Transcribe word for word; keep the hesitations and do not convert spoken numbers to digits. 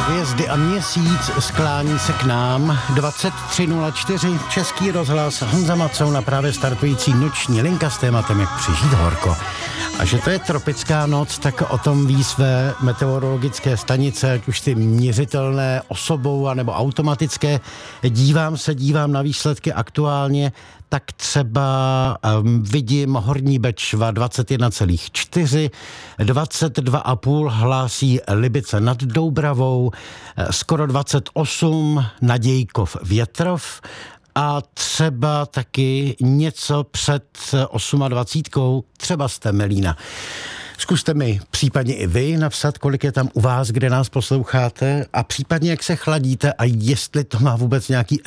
Hvězdy a měsíc sklání se k nám. dvacet tři nula čtyři Český rozhlas, Honza Macouna, právě startující noční linka s tématem, jak přežít horko. A že to je tropická noc, tak o tom ví své meteorologické stanice, ať už ty měřitelné osobou anebo automatické. Dívám se, dívám na výsledky aktuálně, tak třeba um, vidím Horní Bečva dvacet jedna celá čtyři, dvacet dva celá pět hlásí Libice nad Doubravou, skoro dvacet osm Nadějkov Větrov a třeba taky něco před dvacítkou osm, třeba z Temelína. Zkuste mi případně i vy napsat, kolik je tam u vás, kde nás posloucháte, a případně jak se chladíte a jestli to má vůbec nějaký